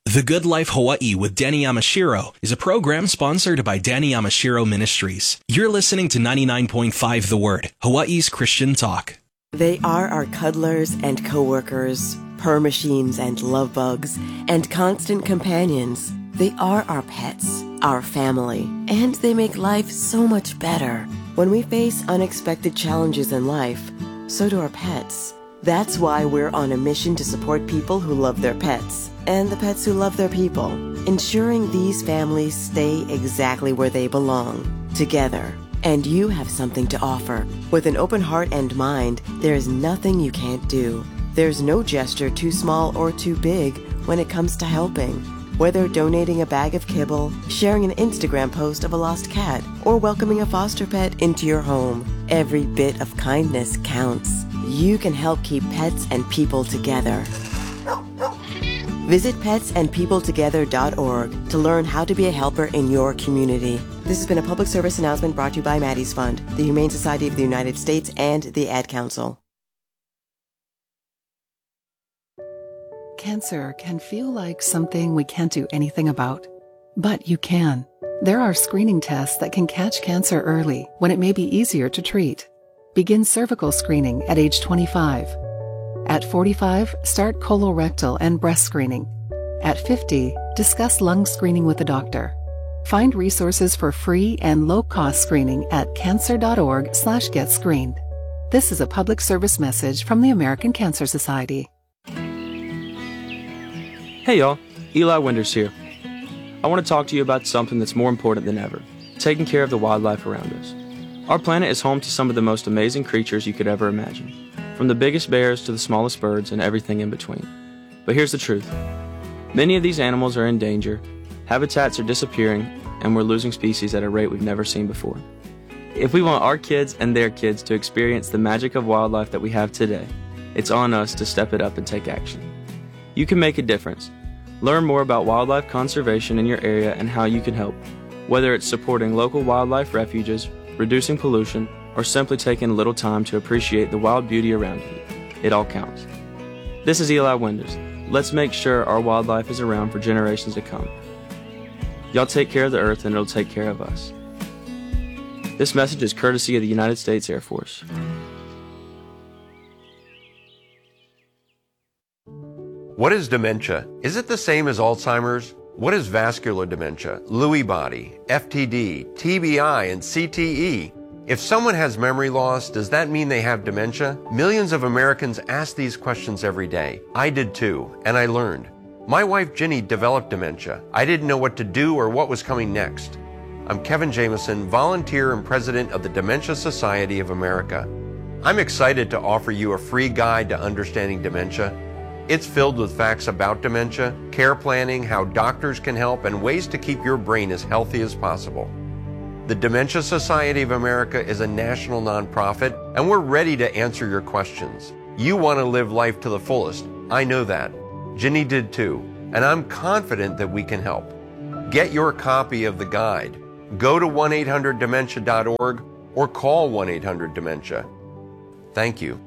The Good Life Hawaii with Danny Yamashiro is a program sponsored by Danny Yamashiro Ministries. You're listening to 99.5 The Word, Hawaii's Christian talk. They are our cuddlers and coworkers, purr machines and love bugs, and constant companions. They are our pets, our family, and they make life so much better. When we face unexpected challenges in life, so do our pets. That's why we're on a mission to support people who love their pets and the pets who love their people, ensuring these families stay exactly where they belong, together. And you have something to offer. With an open heart and mind, there is nothing you can't do. There's no gesture too small or too big when it comes to helping. Whether donating a bag of kibble, sharing an Instagram post of a lost cat, or welcoming a foster pet into your home, every bit of kindness counts. You can help keep pets and people together. Visit petsandpeopletogether.org to learn how to be a helper in your community. This has been a public service announcement brought to you by Maddie's Fund, the Humane Society of the United States, and the Ad Council. Cancer can feel like something we can't do anything about, but you can. There are screening tests that can catch cancer early when it may be easier to treat. Begin cervical screening at age 25. At 45, start colorectal and breast screening. At 50, discuss lung screening with a doctor. Find resources for free and low-cost screening at cancer.org/getscreened. This is a public service message from the American Cancer Society. Hey y'all, Eli Winders here. I want to talk to you about something that's more important than ever, taking care of the wildlife around us. Our planet is home to some of the most amazing creatures you could ever imagine, from the biggest bears to the smallest birds and everything in between. But here's the truth. Many of these animals are in danger, habitats are disappearing, and we're losing species at a rate we've never seen before. If we want our kids and their kids to experience the magic of wildlife that we have today, it's on us to step it up and take action. You can make a difference. Learn more about wildlife conservation in your area and how you can help, whether it's supporting local wildlife refuges, reducing pollution, or simply taking a little time to appreciate the wild beauty around you. It all counts. This is Eli Winders. Let's make sure our wildlife is around for generations to come. Y'all take care of the earth and it'll take care of us. This message is courtesy of the United States Air Force. What is dementia? Is it the same as Alzheimer's? What is vascular dementia, Lewy body, FTD, TBI, and CTE? If someone has memory loss, does that mean they have dementia? Millions of Americans ask these questions every day. I did too, and I learned. My wife Ginny developed dementia. I didn't know what to do or what was coming next. I'm Kevin Jameson, volunteer and president of the Dementia Society of America. I'm excited to offer you a free guide to understanding dementia. It's filled with facts about dementia, care planning, how doctors can help, and ways to keep your brain as healthy as possible. The Dementia Society of America is a national nonprofit, and we're ready to answer your questions. You want to live life to the fullest. I know that. Ginny did too, and I'm confident that we can help. Get your copy of the guide. Go to 1-800-DEMENTIA.org or call 1-800-DEMENTIA. Thank you.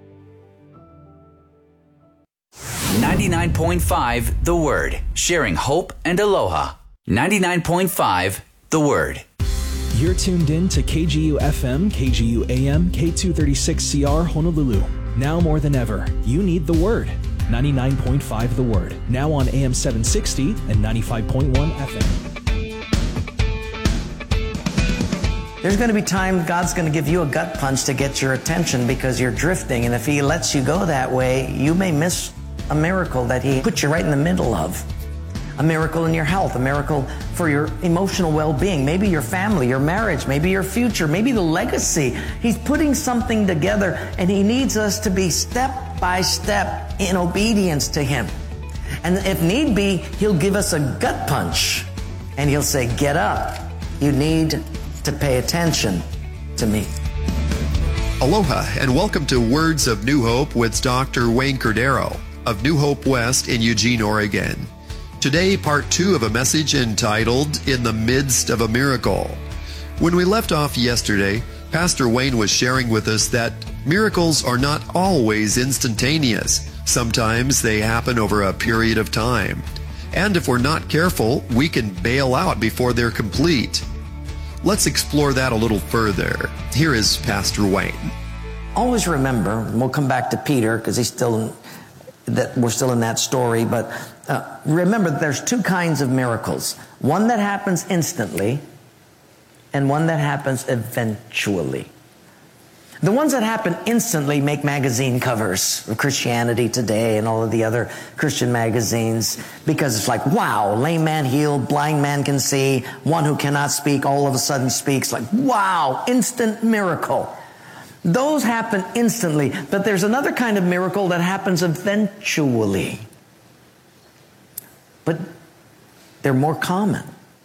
99.5 The Word, sharing hope and aloha. 99.5 The Word. You're tuned in to KGU FM, KGU AM, K236CR Honolulu. Now more than ever, you need the Word. 99.5 The Word. Now on AM 760 and 95.1 FM. There's going to be time God's going to give you a gut punch to get your attention because you're drifting. And if He lets you go that way, you may miss a miracle that He put you right in the middle of. A miracle in your health, a miracle for your emotional well-being, maybe your family, your marriage, maybe your future, maybe the legacy. He's putting something together, and He needs us to be step by step in obedience to Him. And if need be, He'll give us a gut punch, and He'll say, get up. You need to pay attention to me. Aloha, and welcome to Words of New Hope with Dr. Wayne Cordero of New Hope West in Eugene, Oregon. Today, part 2 of a message entitled, In the Midst of a Miracle. When we left off yesterday, Pastor Wayne was sharing with us that miracles are not always instantaneous. Sometimes they happen over a period of time. And if we're not careful, we can bail out before they're complete. Let's explore that a little further. Here is Pastor Wayne. Always remember, and we'll come back to Peter because we're still in that story, but remember there's two kinds of miracles. One that happens instantly and one that happens eventually. The ones that happen instantly make magazine covers of Christianity Today and all of the other Christian magazines because it's like, wow, lame man healed, blind man can see, one who cannot speak all of a sudden speaks. Like, wow, instant miracle. Those happen instantly, but there's another kind of miracle that happens eventually. But they're more common.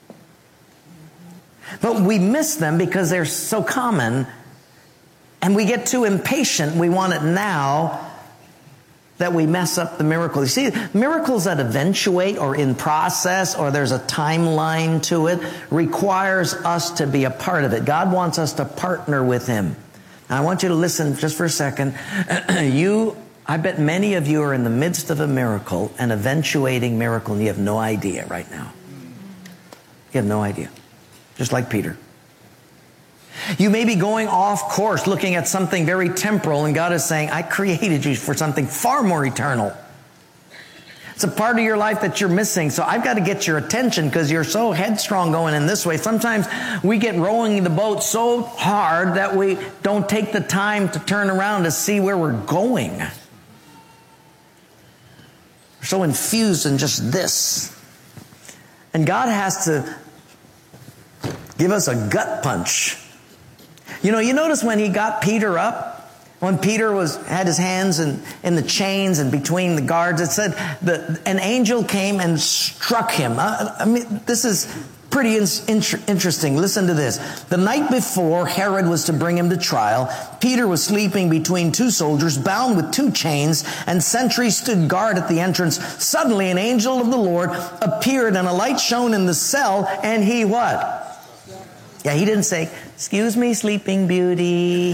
But we miss them because they're so common. And we get too impatient. We want it now that we mess up the miracle. You see, miracles that eventuate or in process or there's a timeline to it requires us to be a part of it. God wants us to partner with Him. Now, I want you to listen just for a second. I bet many of you are in the midst of a miracle, an eventuating miracle, and you have no idea right now. You have no idea. Just like Peter. You may be going off course, looking at something very temporal, and God is saying, I created you for something far more eternal. It's a part of your life that you're missing, so I've got to get your attention because you're so headstrong going in this way. Sometimes we get rowing the boat so hard that we don't take the time to turn around to see where we're going. We're so infused in just this. And God has to give us a gut punch. You know, you notice when He got Peter up, when Peter had his hands in the chains and between the guards, it said that an angel came and struck him. I mean, this is pretty interesting. Listen to this. The night before Herod was to bring him to trial, Peter was sleeping between two soldiers, bound with two chains, and sentries stood guard at the entrance. Suddenly, an angel of the Lord appeared, and a light shone in the cell, and he what? Yeah, he didn't say, excuse me, Sleeping Beauty.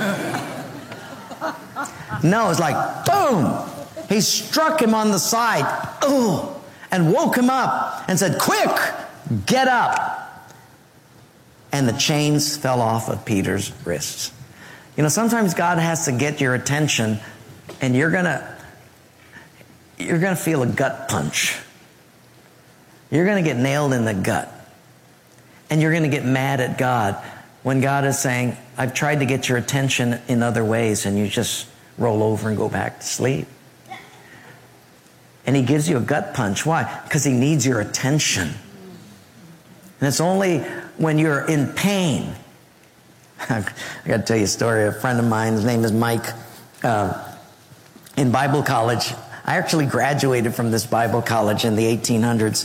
No, it's like, boom. He struck him on the side, and woke him up and said, quick, get up. And the chains fell off of Peter's wrists. You know, sometimes God has to get your attention, and you're gonna feel a gut punch. You're gonna get nailed in the gut. And you're going to get mad at God when God is saying, I've tried to get your attention in other ways, and you just roll over and go back to sleep. And He gives you a gut punch. Why? Because He needs your attention. And it's only when you're in pain. I got to tell you a story. A friend of mine, his name is Mike, in Bible college. I actually graduated from this Bible college in the 1800s.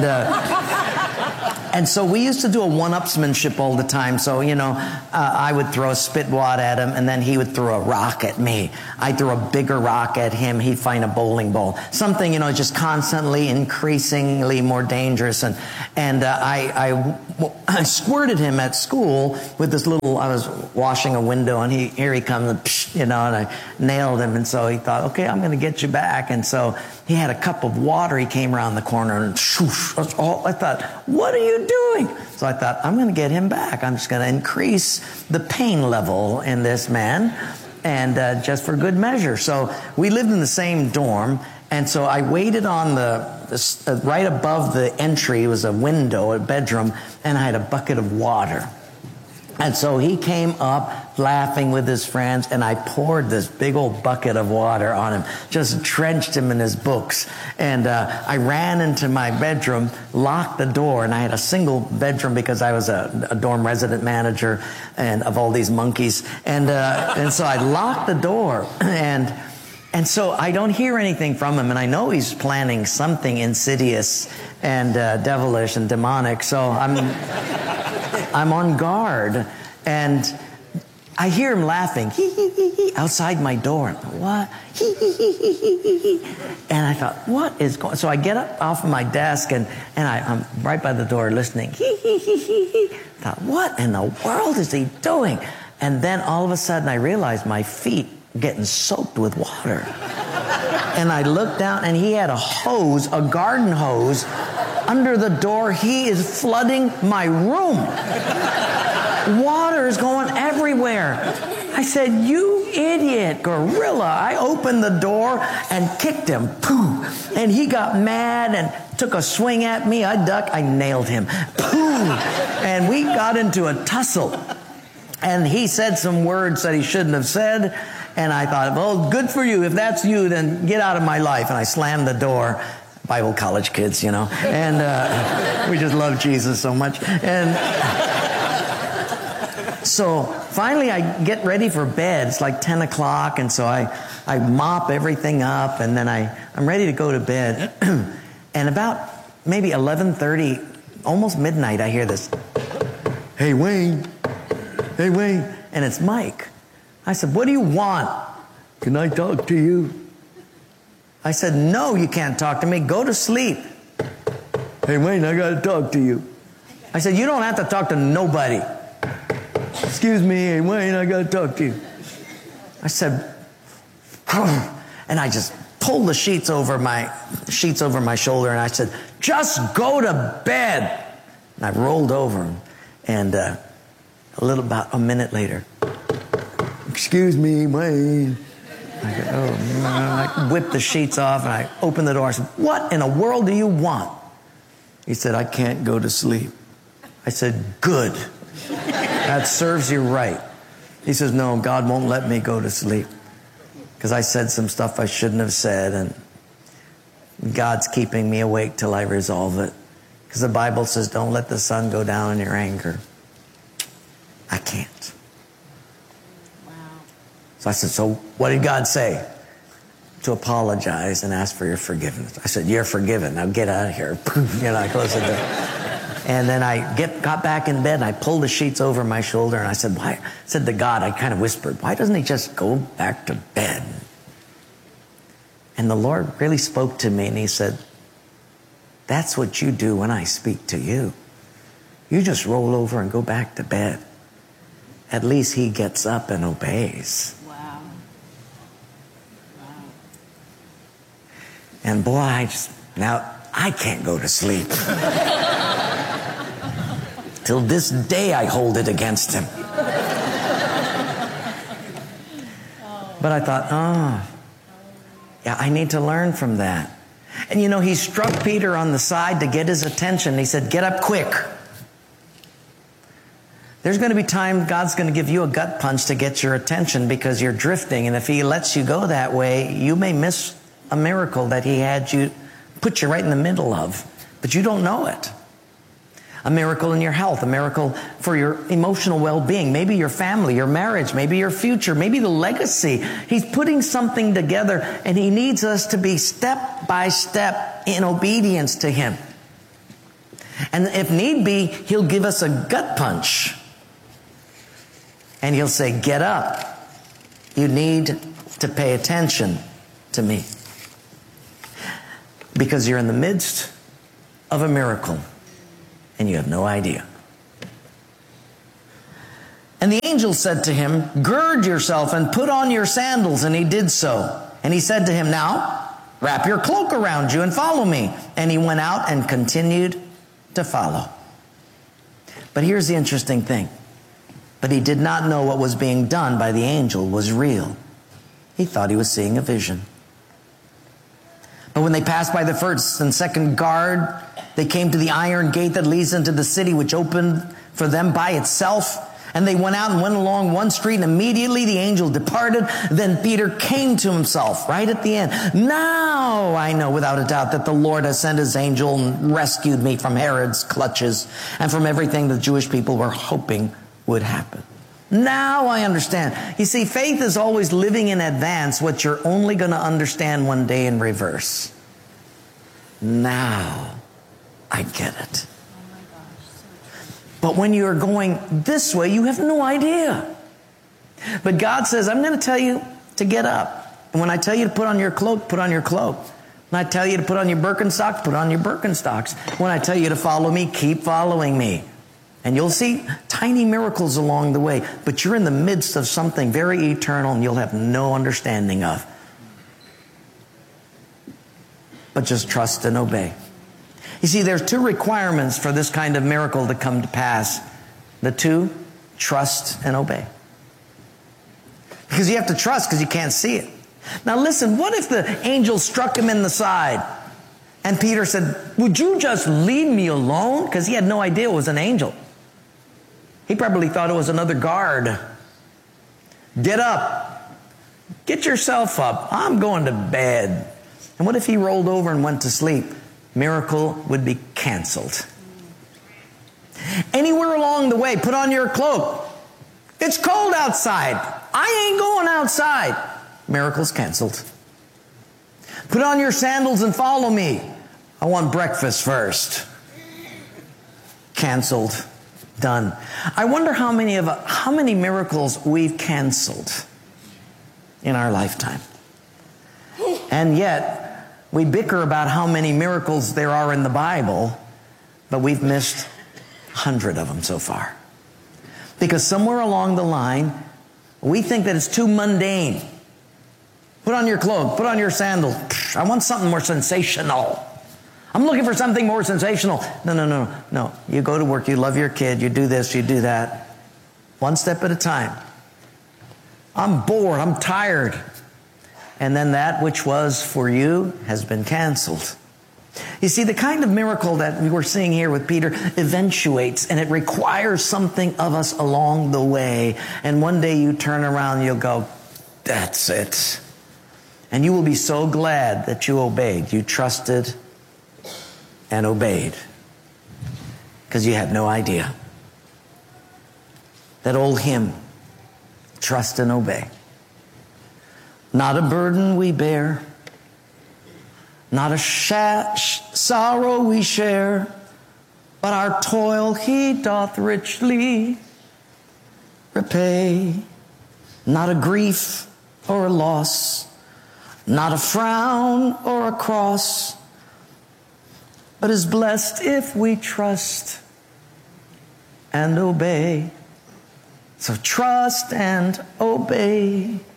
And so we used to do a one-upsmanship all the time. So, you know, I would throw a spit wad at him, and then he would throw a rock at me. I'd throw a bigger rock at him. He'd find a bowling ball. Something, you know, just constantly, increasingly more dangerous. And I squirted him at school with this little, I was washing a window, and here he comes, and, you know, and I nailed him. And so he thought, okay, I'm going to get you back. And so he had a cup of water. He came around the corner, and shoosh, I thought, what are you doing? So I thought, I'm going to get him back. I'm just going to increase the pain level in this man, and just for good measure. So we lived in the same dorm, and so I waited on the right above the entry was a window, a bedroom, and I had a bucket of water. And so he came up laughing with his friends, and I poured this big old bucket of water on him, just drenched him in his books. And I ran into my bedroom, locked the door, and I had a single bedroom because I was a dorm resident manager and of all these monkeys. And so I locked the door, and so I don't hear anything from him, and I know he's planning something insidious and devilish and demonic. So I'm on guard, and I hear him laughing outside my door. What? And I thought, what is going on? So I get up off of my desk, and I'm right by the door listening. I thought, what in the world is he doing? And then all of a sudden I realized my feet were getting soaked with water. And I looked down, and he had a hose, a garden hose, under the door. He is flooding my room. Water is going everywhere. I said, "You idiot, gorilla." I opened the door and kicked him. Pooh. And he got mad and took a swing at me. I ducked. I nailed him. Pooh. And we got into a tussle. And he said some words that he shouldn't have said. And I thought, well, good for you. If that's you, then get out of my life. And I slammed the door. Bible college kids, you know. And we just love Jesus so much. And so finally I get ready for bed. It's like 10 o'clock. And so I mop everything up. And then I'm ready to go to bed. And about maybe 11:30, almost midnight, I hear this. "Hey, Wayne. Hey, Wayne." And it's Mike. I said, "What do you want?" "Can I talk to you?" I said, "No, you can't talk to me. Go to sleep." "Hey, Wayne, I got to talk to you." I said, "You don't have to talk to nobody." "Excuse me, hey, Wayne, I got to talk to you." I said, and I just pulled the sheets over my shoulder, and I said, "Just go to bed." And I rolled over him, and about a minute later, "Excuse me, Wayne." I whipped the sheets off, and I opened the door. I said, "What in the world do you want?" He said, "I can't go to sleep." I said, "Good. That serves you right." He says, "No, God won't let me go to sleep because I said some stuff I shouldn't have said, and God's keeping me awake till I resolve it. Because the Bible says, don't let the sun go down in your anger." I can't. Wow. So I said, "So what did God say?" "To apologize and ask for your forgiveness." I said, "You're forgiven. Now get out of here." You know, I closed the door. And then I got back in bed, and I pulled the sheets over my shoulder, and I said, "Why?" I said to God, I kind of whispered, "Why doesn't he just go back to bed?" And the Lord really spoke to me, and he said, "That's what you do when I speak to you. You just roll over and go back to bed. At least he gets up and obeys." Wow. Wow. And boy, now I can't go to sleep. Till this day I hold it against him. But I thought, yeah, I need to learn from that. And you know, he struck Peter on the side to get his attention. He said, "Get up quick." There's going to be time God's going to give you a gut punch to get your attention because you're drifting. And if he lets you go that way, you may miss a miracle that he had you put you right in the middle of. But you don't know it. A miracle in your health, a miracle for your emotional well-being, maybe your family, your marriage, maybe your future, maybe the legacy. He's putting something together, and he needs us to be step by step in obedience to him. And if need be, he'll give us a gut punch. And he'll say, "Get up. You need to pay attention to me." Because you're in the midst of a miracle. And you have no idea. And the angel said to him, "Gird yourself and put on your sandals." And he did so. And he said to him, "Now, wrap your cloak around you and follow me." And he went out and continued to follow. But here's the interesting thing. But he did not know what was being done by the angel was real. He thought he was seeing a vision. But when they passed by the first and second guard, they came to the iron gate that leads into the city, which opened for them by itself. And they went out and went along one street, and immediately the angel departed. Then Peter came to himself right at the end. "Now I know without a doubt that the Lord has sent his angel and rescued me from Herod's clutches and from everything the Jewish people were hoping would happen." Now I understand. You see, faith is always living in advance what you're only going to understand one day in reverse. Now I get it. But when you're going this way, you have no idea. But God says, "I'm going to tell you to get up. And when I tell you to put on your cloak, put on your cloak. When I tell you to put on your Birkenstocks, put on your Birkenstocks. When I tell you to follow me, keep following me." And you'll see tiny miracles along the way. But you're in the midst of something very eternal and you'll have no understanding of. but just trust and obey. You see, there's two requirements for this kind of miracle to come to pass. The two, trust and obey. Because you have to trust because you can't see it. Now listen, what if the angel struck him in the side? And Peter said, would you just leave me alone? Because he had no idea it was an angel. He probably thought it was another guard. Get up. Get yourself up. I'm going to bed. And what if he rolled over and went to sleep? Miracle would be canceled. Anywhere along the way, put on your cloak. It's cold outside. I ain't going outside. Miracle's canceled. Put on your sandals and follow me. I want breakfast first. Canceled. Done. I wonder how many miracles we've canceled in our lifetime. And yet, we bicker about how many miracles there are in the Bible, but we've missed 100 of them so far. Because somewhere along the line, we think that it's too mundane. Put on your cloak, put on your sandal. I want something more sensational. I'm looking for something more sensational. No. You go to work, you love your kid, you do this, you do that. One step at a time. I'm bored, I'm tired. And then that which was for you has been canceled. You see, the kind of miracle that we were seeing here with Peter eventuates, and it requires something of us along the way. And one day you turn around and you'll go, that's it. And you will be so glad that you obeyed. You trusted and obeyed. Because you had no idea. That old hymn, trust and obey. Not a burden we bear, not a sorrow we share, but our toil he doth richly repay. Not a grief or a loss, not a frown or a cross, but is blessed if we trust and obey. So trust and obey.